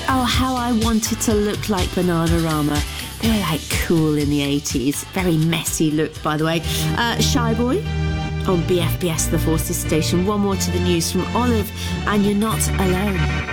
Oh, how I wanted to look like Bananarama. They were like cool in the 80s. Very messy look, by the way. Shy Boy on BFBS The Forces station. One more to the news from Olive, and you're not alone.